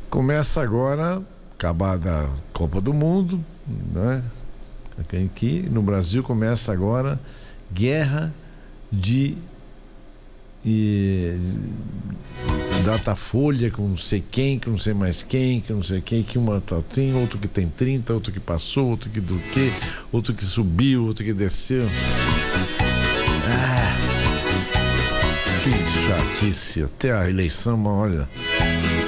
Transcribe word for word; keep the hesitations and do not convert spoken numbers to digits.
Começa agora, acabada a Copa do Mundo, né? Aqui no Brasil começa agora guerra de, de, de Datafolha com não sei quem, que não sei mais quem, que não sei quem, que uma tá assim, outro que tem trinta, outro que passou, outro que do que, outro que subiu, outro que desceu. Ah, que chatice, até a eleição, olha.